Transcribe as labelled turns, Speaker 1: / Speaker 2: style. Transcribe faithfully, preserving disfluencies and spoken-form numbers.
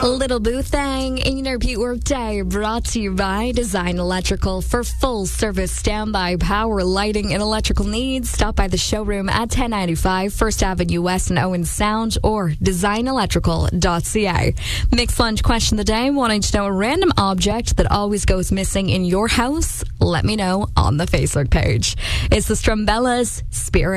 Speaker 1: Little Boo Thang in your Pete Workday, brought to you by Design Electrical. For full service standby power, lighting, and electrical needs, stop by the showroom at ten ninety-five First Avenue West in Owen Sound or design electrical dot c a. Mixed lunch question of the day, wanting to know a random object that always goes missing in your house? Let me know on the Facebook page. It's the Strumbellas Spirit